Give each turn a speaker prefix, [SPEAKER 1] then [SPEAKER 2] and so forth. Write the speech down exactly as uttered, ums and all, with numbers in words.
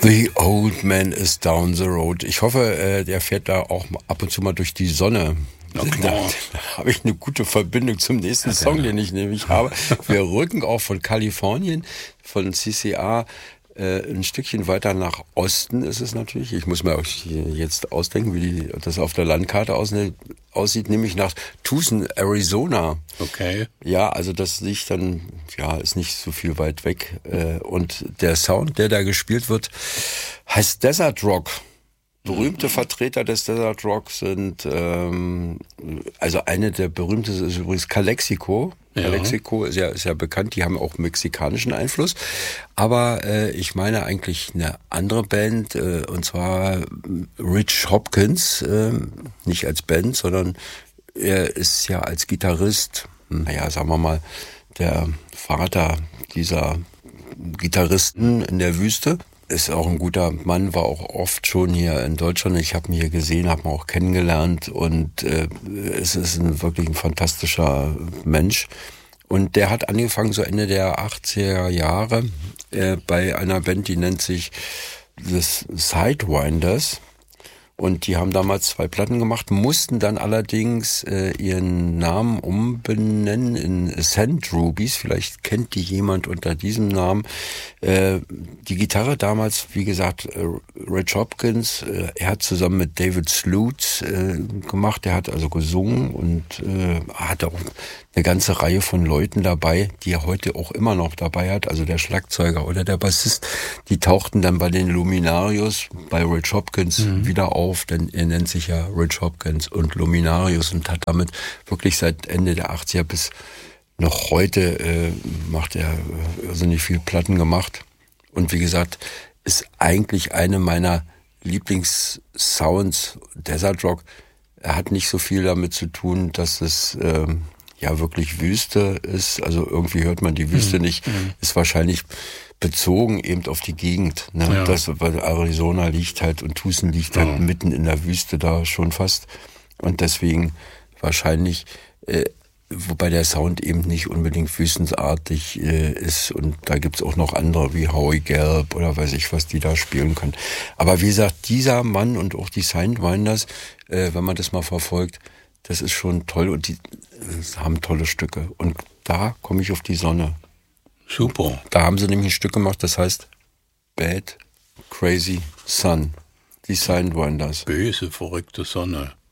[SPEAKER 1] The Old Man is Down the Road. Ich hoffe, äh, der fährt da auch ab und zu mal durch die Sonne.
[SPEAKER 2] Okay.
[SPEAKER 1] Da, da habe ich eine gute Verbindung zum nächsten Song, den ich nämlich habe. Wir rücken auch von Kalifornien, von C C A, äh, ein Stückchen weiter nach Osten ist es natürlich. Ich muss mir auch jetzt ausdenken, wie die, das auf der Landkarte aus, aussieht, nämlich nach Tucson, Arizona.
[SPEAKER 2] Okay.
[SPEAKER 1] Ja, also das liegt dann, ja, ist nicht so viel weit weg. Äh, und der Sound, der da gespielt wird, heißt Desert Rock. Berühmte Vertreter des Desert Rock sind, ähm, also eine der berühmtesten ist übrigens Calexico. Ja. Calexico ist ja, ist ja bekannt, die haben auch mexikanischen Einfluss. Aber äh, ich meine eigentlich eine andere Band, äh, und zwar Rich Hopkins, äh, nicht als Band, sondern er ist ja als Gitarrist, naja, sagen wir mal, der Vater dieser Gitarristen in der Wüste. Ist auch ein guter Mann, war auch oft schon hier in Deutschland. Ich habe ihn hier gesehen, habe ihn auch kennengelernt und äh, es ist ein wirklich ein fantastischer Mensch. Und der hat angefangen so Ende der achtziger Jahre äh, bei einer Band, die nennt sich The Sidewinders. Und die haben damals zwei Platten gemacht, mussten dann allerdings äh, ihren Namen umbenennen in Sand Rubies. Vielleicht kennt die jemand unter diesem Namen. Äh, die Gitarre damals, wie gesagt, äh, Rich Hopkins, äh, er hat zusammen mit David Slutz äh, gemacht. Der hat also gesungen und äh, hatte auch eine ganze Reihe von Leuten dabei, die er heute auch immer noch dabei hat. Also der Schlagzeuger oder der Bassist, die tauchten dann bei den Luminarius, bei Rich Hopkins mhm. wieder auf, denn er nennt sich ja Rich Hopkins und Luminarius und hat damit wirklich seit Ende der achtziger bis noch heute äh, macht er äh, irrsinnig viel Platten gemacht. Und wie gesagt, ist eigentlich eine meiner Lieblingssounds, Desert Rock. Er hat nicht so viel damit zu tun, dass es äh, ja wirklich Wüste ist. Also irgendwie hört man die Wüste mhm. nicht. Mhm. Ist wahrscheinlich bezogen eben auf die Gegend. Ne? Ja. Das, weil Arizona liegt halt und Tucson liegt halt ja. mitten in der Wüste da schon fast. Und deswegen wahrscheinlich, äh, wobei der Sound eben nicht unbedingt wüstensartig äh, ist. Und da gibt's auch noch andere wie Howie Gelb oder weiß ich was, die da spielen können. Aber wie gesagt, dieser Mann und auch die Sidewinders, äh, wenn man das mal verfolgt, das ist schon toll und die äh, haben tolle Stücke. Und da komme ich auf die Sonne.
[SPEAKER 2] Super.
[SPEAKER 1] Da haben sie nämlich ein Stück gemacht, das heißt Bad Crazy Sun. Die Sidewinders.
[SPEAKER 2] Böse, verrückte Sonne.